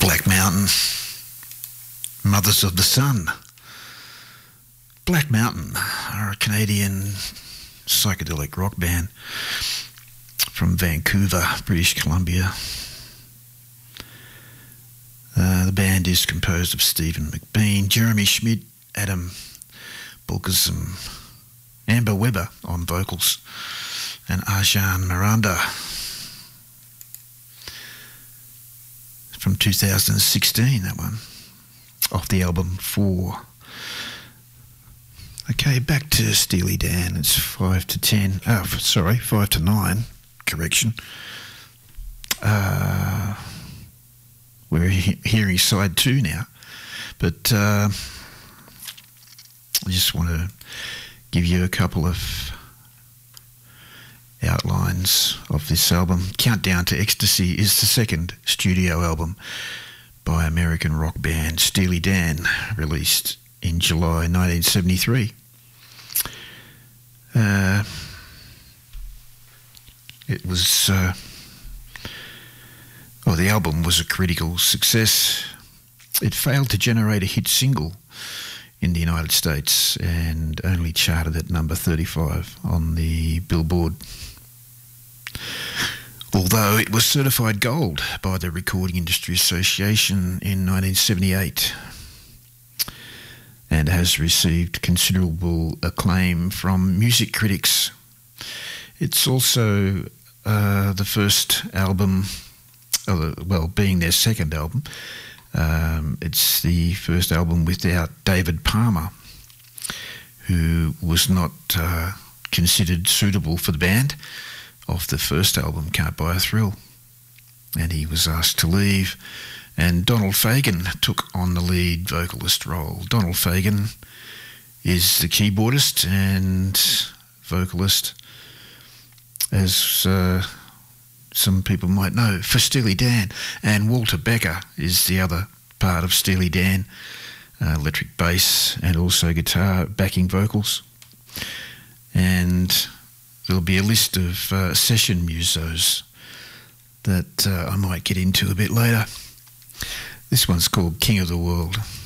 Black Mountain, Mothers of the Sun. Black Mountain are a Canadian psychedelic rock band from Vancouver, British Columbia. The band is composed of Stephen McBean, Jeremy Schmidt, Adam Bulkism, Amber Weber on vocals, and Arjan Miranda. From 2016, that one, off the album 4. Okay, back to Steely Dan. It's 5 to 10. 5 to 9. Correction. We're hearing side 2 now, but I just want to give you a couple of outlines of this album. Countdown to Ecstasy is the second studio album by American rock band Steely Dan, released in July 1973. The album was a critical success. It failed to generate a hit single in the United States and only charted at number 35 on the Billboard. Although it was certified gold by the Recording Industry Association in 1978 and has received considerable acclaim from music critics. It's also the first album, being their second album, it's the first album without David Palmer, who was not considered suitable for the band off the first album, Can't Buy a Thrill, and he was asked to leave, and Donald Fagen took on the lead vocalist role. Donald Fagen is the keyboardist and vocalist, as some people might know, for Steely Dan, and Walter Becker is the other part of Steely Dan, electric bass and also guitar backing vocals. And there'll be a list of session musos that I might get into a bit later. This one's called King of the World.